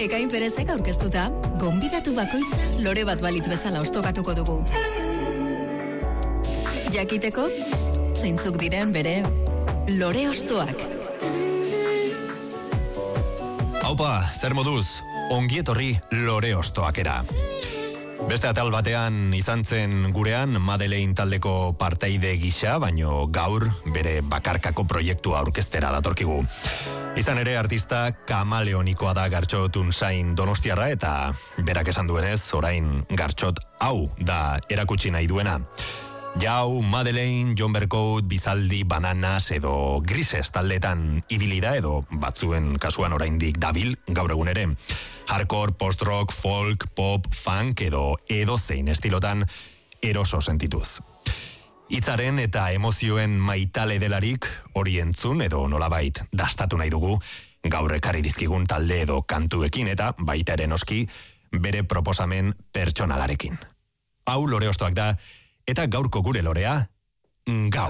Ekain Perezek aurkeztuta, gonbidatu bakoitza lore bat balitz bezala ostokatuko dugu. Jakiteko, zeintzuk diren bere lore ostoak. Aupa, zer moduz, ongietorri lore ostoakera. Beste atal batean izan zen gurean Madeleine taldeko parteide gisa, baino gaur bere bakarkako proiektua aurkeztera datorkigu. Izan ere artista kamaleonikoa da Gartxot Unzain donostiarra eta berak esan duenez, orain Gartxot hau da erakutsi nahi duena. Jau, Madeleine, John Bercout, Bizaldi, Bananas edo Grises taldeetan ibili da edo batzuen kasuan oraindik dabil gaur egun ere. Hardcore, post-rock, folk, pop, funk edo zein estilotan eroso sentituz. Hitzaren eta emozioen maitale delarik hori entzun edo nolabait dastatu nahi dugu gaur ekarri dizkigun talde edo kantuekin eta baita ere noski bere proposamen pertsonalarekin. Hau lore ostoak da eta gaurko gure lorea, Gau.